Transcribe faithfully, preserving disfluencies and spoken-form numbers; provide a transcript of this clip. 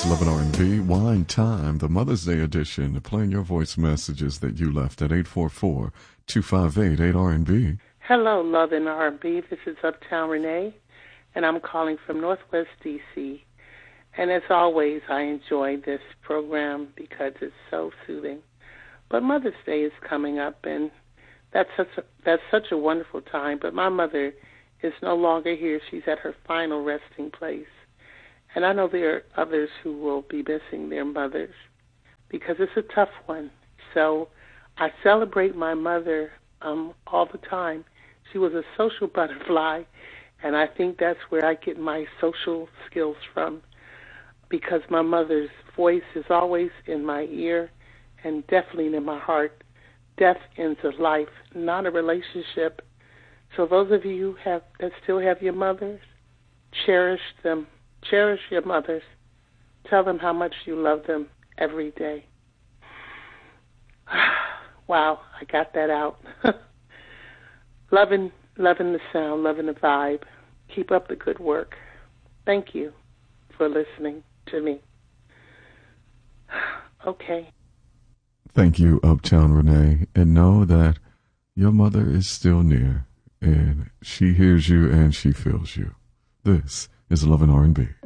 It's eleven R and B, Wine Time, the Mother's Day edition, playing your voice messages that you left at eight four four, two five eight, eight R and B. Hello, Love and R and B. This is Uptown Renee, and I'm calling from Northwest D C. And as always, I enjoy this program because it's so soothing. But Mother's Day is coming up, and that's such a, that's such a wonderful time. But my mother is no longer here. She's at her final resting place. And I know there are others who will be missing their mothers because it's a tough one. So I celebrate my mother um, all the time. She was a social butterfly, and I think that's where I get my social skills from, because my mother's voice is always in my ear and definitely in my heart. Death ends a life, not a relationship. So those of you who have that still have your mothers, cherish them. Cherish your mothers. Tell them how much you love them every day. Wow, I got that out. loving, loving the sound, loving the vibe. Keep up the good work. Thank you for listening to me. Okay. Thank you, Uptown Renee, and know that your mother is still near, and she hears you and she feels you. This is eleven R and B.